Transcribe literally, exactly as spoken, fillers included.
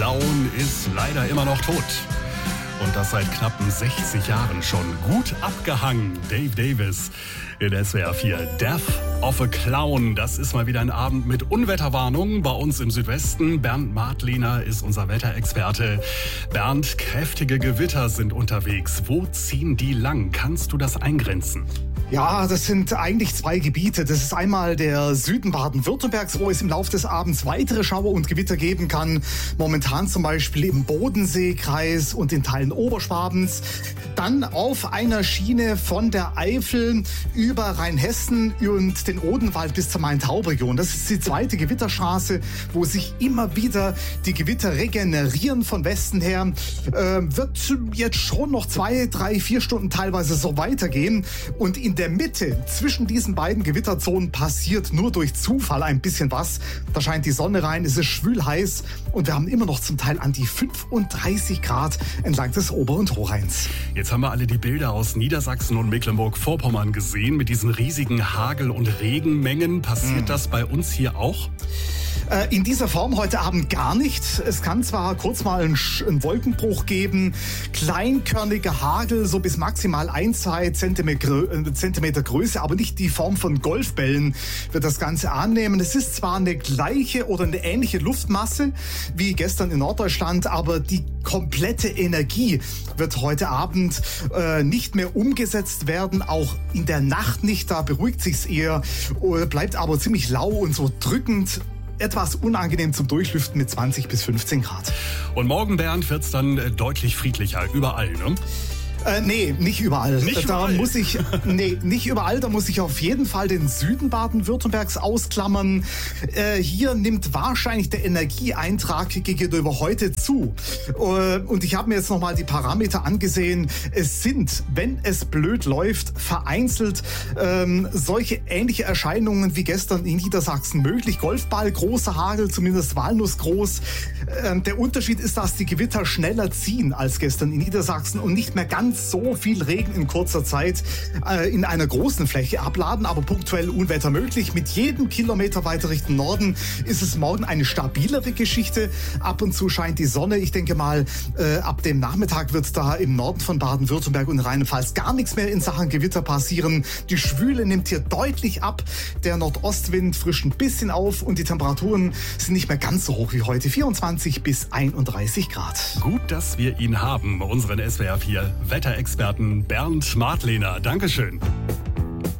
Clown ist leider immer noch tot. Und das seit knappen sechzig Jahren schon. Gut abgehangen, Dave Davis in S W R vier. Death of a Clown. Das ist mal wieder ein Abend mit Unwetterwarnungen bei uns im Südwesten. Bernd Martliner ist unser Wetterexperte. Bernd, kräftige Gewitter sind unterwegs. Wo ziehen die lang? Kannst du das eingrenzen? Ja, das sind eigentlich zwei Gebiete. Das ist einmal der Süden Baden-Württembergs, wo es im Laufe des Abends weitere Schauer und Gewitter geben kann. Momentan zum Beispiel im Bodenseekreis und in Teilen Oberschwabens. Dann auf einer Schiene von der Eifel über Rheinhessen und den Odenwald bis zur Main-Taub-Region. Das ist die zweite Gewitterstraße, wo sich immer wieder die Gewitter regenerieren von Westen her. Äh, wird jetzt schon noch zwei, drei, vier Stunden teilweise so weitergehen. Und in der Mitte zwischen diesen beiden Gewitterzonen passiert nur durch Zufall ein bisschen was. Da scheint die Sonne rein, es ist schwül heiß und wir haben immer noch zum Teil an die fünfunddreißig Grad entlang des Ober- und Hochrheins. Jetzt haben wir alle die Bilder aus Niedersachsen und Mecklenburg-Vorpommern gesehen mit diesen riesigen Hagel- und Regenmengen. Passiert mhm. das bei uns hier auch? In dieser Form heute Abend gar nicht. Es kann zwar kurz mal einen, einen Wolkenbruch geben, kleinkörniger Hagel, so bis maximal ein, zwei Zentimeter, Zentimeter Größe, aber nicht die Form von Golfbällen wird das Ganze annehmen. Es ist zwar eine gleiche oder eine ähnliche Luftmasse wie gestern in Norddeutschland, aber die komplette Energie wird heute Abend äh, nicht mehr umgesetzt werden, auch in der Nacht nicht. Da beruhigt sich's eher, bleibt aber ziemlich lau und so drückend. Etwas unangenehm zum Durchlüften mit zwanzig bis fünfzehn Grad. Und morgen, Bernd, wird's dann deutlich friedlicher überall, ne? Äh, nee, nicht überall. Nicht da überall. muss ich, nee, nicht überall. Da muss ich auf jeden Fall den Süden Baden-Württembergs ausklammern. Äh, hier nimmt wahrscheinlich der Energieeintrag gegenüber heute zu. Äh, und ich habe mir jetzt nochmal die Parameter angesehen. Es sind, wenn es blöd läuft, vereinzelt ähm, solche ähnliche Erscheinungen wie gestern in Niedersachsen möglich. Golfball, großer Hagel, zumindest walnussgroß. Äh, der Unterschied ist, dass die Gewitter schneller ziehen als gestern in Niedersachsen und nicht mehr ganz so viel Regen in kurzer Zeit äh, in einer großen Fläche abladen, aber punktuell Unwetter möglich. Mit jedem Kilometer weiter Richtung Norden ist es morgen eine stabilere Geschichte. Ab und zu scheint die Sonne. Ich denke mal, äh, ab dem Nachmittag wird da im Norden von Baden-Württemberg und Rheinland-Pfalz gar nichts mehr in Sachen Gewitter passieren. Die Schwüle nimmt hier deutlich ab. Der Nordostwind frischt ein bisschen auf und die Temperaturen sind nicht mehr ganz so hoch wie heute. vierundzwanzig bis einunddreißig Grad. Gut, dass wir ihn haben, unseren S W R vier Wetterexperten Bernd Martliner. Dankeschön.